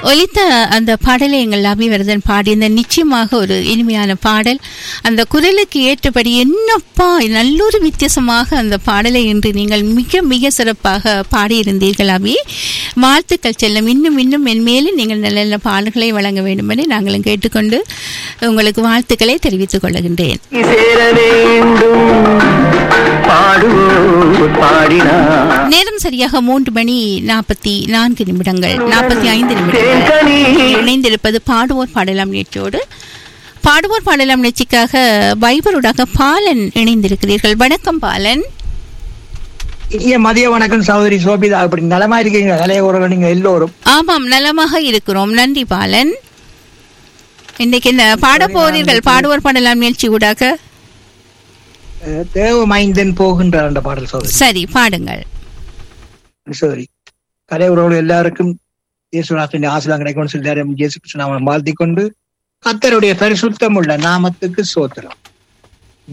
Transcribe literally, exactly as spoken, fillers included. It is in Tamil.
ஒலித்த அந்த பாடலை எங்கள் அபிவர்தன் பாடி இந்த நிச்சயமாக ஒரு இனிமையான பாடல். அந்த குரலுக்கு ஏற்றபடி என்னப்பா நல்லொரு வித்தியாசமாக அந்த பாடலை இன்று நீங்கள் மிக மிக சிறப்பாக பாடியிருந்தீர்கள் அபி. வாழ்த்துக்கள் செல்லும். இன்னும் இன்னும் மென்மேலும் நீங்கள் நல்ல நல்ல பாடல்களை வழங்க வேண்டும் என நாங்களும் கேட்டுக்கொண்டு உங்களுக்கு வாழ்த்துக்களை தெரிவித்துக் கொள்கின்றேன். நேரம் சரியாக மூன்று மணி நாற்பத்தி நான்கு நிமிடங்கள் நாற்பத்தி ஐந்து நிமிடங்கள். இணைந்திருப்பது பாடுவோர் பாடலாம் நிகழ்ச்சியோடு. பாடுவோர் பாடலாம் நிகழ்ச்சிக்காக வைபரோடாக பாலன் இணைந்திருக்கிறீர்கள். வணக்கம் பாலன். மதிய வணக்கம் சகோதரி சோபிதா. அப்படி நலமா இருக்கீங்க? தலைவர்கள் நீங்க எல்லோரும்? ஆமாம், நலமாக இருக்கிறோம். நன்றி பாலன். இன்னைக்கு என்ன பாட போகிறீர்கள் பாடுவோர் பாடலாம் நிகழ்ச்சி ஊடாக? தேவ மைந்தன் போகின்றார் அந்த பாடல் சோதரி. சரி, பாடுங்கள். சரி, தலைவர்கள் எல்லாருக்கும் இயேசுநாதனுடைய ஆசீர்வாதம் கிடைக்கும் சொல்லி இயேசு கிறிஸ்து நாமம் வாழ்த்திக் கொண்டு கர்த்தருடைய பரிசுத்தம் உள்ள நாமத்துக்கு ஸ்தோத்திரம்.